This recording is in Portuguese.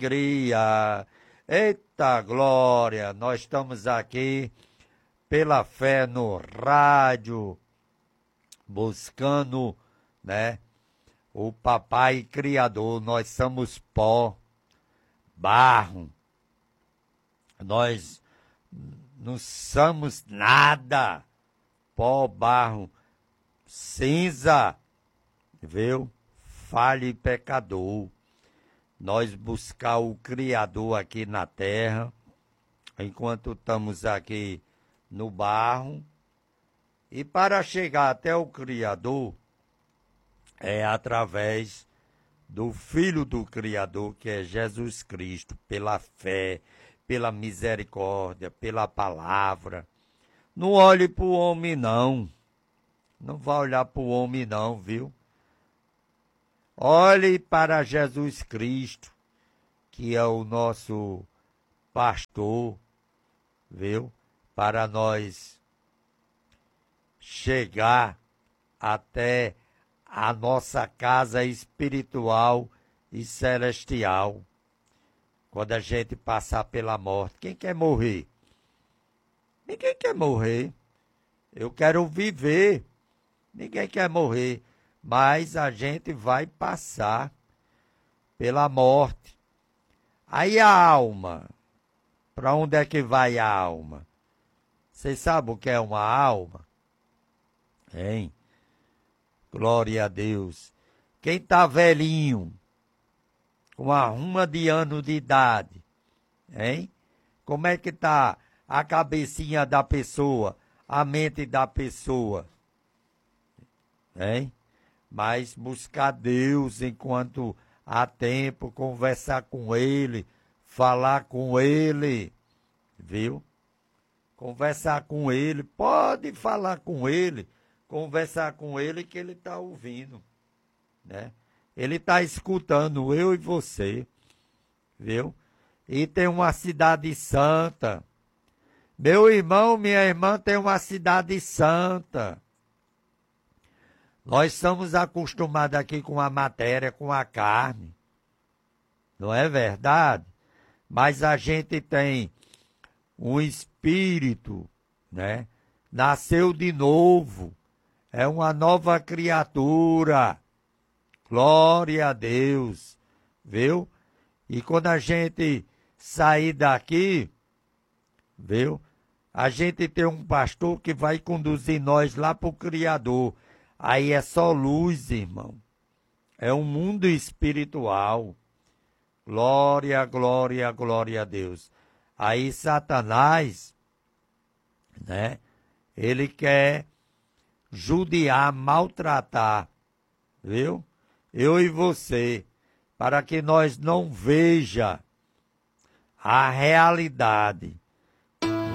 alegria. Eita glória, nós estamos aqui pela fé no rádio, buscando, né, o Papai Criador. Nós somos pó, barro, nós não somos nada, pó, barro, cinza, viu? Falho e pecador. Nós buscar o Criador aqui na terra, enquanto estamos aqui no barro, e para chegar até o Criador, é através do Filho do Criador, que é Jesus Cristo, pela fé, pela misericórdia, pela palavra. Não olhe para o homem, não. Não vá olhar para o homem, não, viu? Olhe para Jesus Cristo, que é o nosso pastor, viu? Para nós chegar até a nossa casa espiritual e celestial. Quando a gente passar pela morte. Quem quer morrer? Ninguém quer morrer. Eu quero viver. Ninguém quer morrer. Mas a gente vai passar pela morte. Aí a alma. Para onde é que vai a alma? Vocês sabem o que é uma alma? Hein? Glória a Deus. Quem está velhinho, com uma ruma de ano de idade, hein? Como é que está a cabecinha da pessoa, a mente da pessoa? Hein? Mas buscar Deus enquanto há tempo, conversar com Ele, falar com Ele, viu? Conversar com Ele, pode falar com Ele, conversar com Ele que Ele está ouvindo, né? Ele está escutando eu e você, viu? E tem uma cidade santa. Meu irmão, minha irmã tem uma cidade santa. Nós estamos acostumados aqui com a matéria, com a carne. Não é verdade? Mas a gente tem um espírito, né? Nasceu de novo. É uma nova criatura. Glória a Deus. Viu? E quando a gente sair daqui, viu? A gente tem um pastor que vai conduzir nós lá para o Criador. Aí é só luz, irmão. É um mundo espiritual. Glória, glória, glória a Deus. Aí Satanás, né? Ele quer judiar, maltratar, viu? Eu e você, para que nós não veja a realidade.